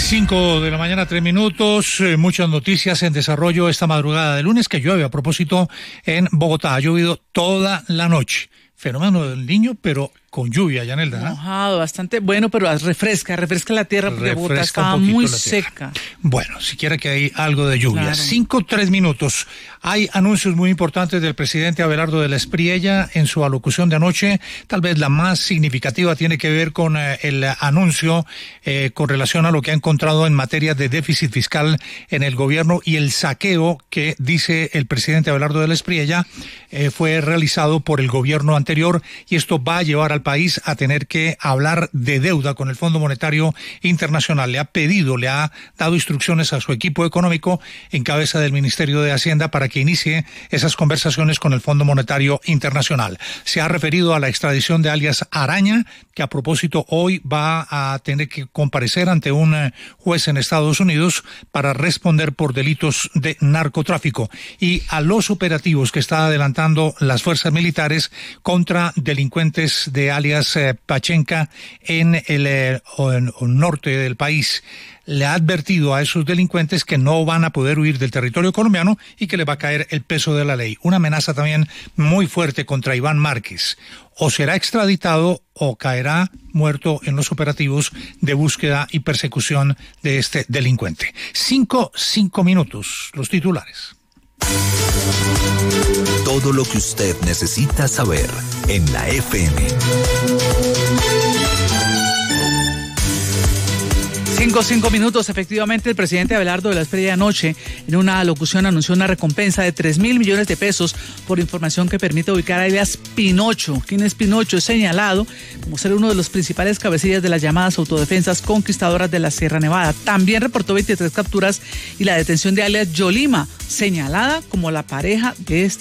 5 de la mañana, 3 minutos. Muchas noticias en desarrollo esta madrugada de lunes, que llueve a propósito en Bogotá. Ha llovido toda la noche. Fenómeno del Niño, pero con lluvia, Yanelda, ¿no? Mojado, bastante bueno, pero refresca la tierra, porque Bogotá estaba muy seca. Bueno, siquiera que hay algo de lluvia. Claro. 5-3 minutos. Hay anuncios muy importantes del presidente Abelardo de la Espriella en su alocución de anoche. Tal vez la más significativa tiene que ver con el anuncio con relación a lo que ha encontrado en materia de déficit fiscal en el gobierno y el saqueo que, dice el presidente Abelardo de la Espriella, fue realizado por el gobierno anterior, y esto va a llevar al país a tener que hablar de deuda con el Fondo Monetario Internacional. Le ha dado instrucciones a su equipo económico en cabeza del Ministerio de Hacienda para que inicie esas conversaciones con el Fondo Monetario Internacional. Se ha referido a la extradición de alias Araña, que a propósito hoy va a tener que comparecer ante un juez en Estados Unidos para responder por delitos de narcotráfico, y a los operativos que está adelantando las fuerzas militares contra delincuentes de alias Pachenca en el norte del país. Le ha advertido a esos delincuentes que no van a poder huir del territorio colombiano y que le va a caer el peso de la ley. Una amenaza también muy fuerte contra Iván Márquez. O será extraditado o caerá muerto en los operativos de búsqueda y persecución de este delincuente. 5 minutos, los titulares. Todo lo que usted necesita saber en la FM. 5 minutos. Efectivamente, el presidente Abelardo de la Espriella anoche, en una alocución, anunció una recompensa de 3.000 millones de pesos por información que permite ubicar a alias Pinocho. ¿Quién es Pinocho? Es señalado como ser uno de los principales cabecillas de las llamadas autodefensas conquistadoras de la Sierra Nevada. También reportó 23 capturas y la detención de alias Yolima, señalada como la pareja de este